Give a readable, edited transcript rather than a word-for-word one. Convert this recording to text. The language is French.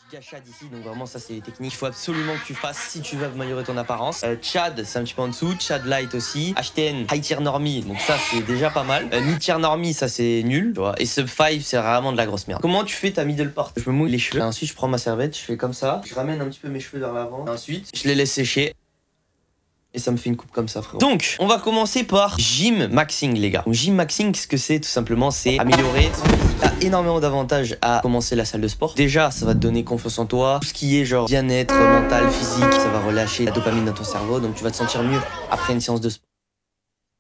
Il y a Chad ici, donc vraiment ça c'est les techniques qu'il faut absolument que tu fasses si tu veux améliorer ton apparence. Chad, c'est un petit peu en dessous. Chad Light aussi. HTN, High Tier Normie, donc ça c'est déjà pas mal. Mid Tier Normie, ça c'est nul, tu vois. Et Sub 5, c'est vraiment de la grosse merde. Comment tu fais ta middle part? Je me mouille les cheveux. Ensuite, je prends ma serviette, je fais comme ça. Je ramène un petit peu mes cheveux vers l'avant. Ensuite, je les laisse sécher. Et ça me fait une coupe comme ça, frérot. Donc, on va commencer par gym maxing, les gars. Donc, gym maxing, ce que c'est, tout simplement, c'est améliorer. T'as énormément d'avantages à commencer la salle de sport. Déjà, ça va te donner confiance en toi. Tout ce qui est genre bien-être mental, physique, ça va relâcher la dopamine dans ton cerveau. Donc, tu vas te sentir mieux après une séance de sport.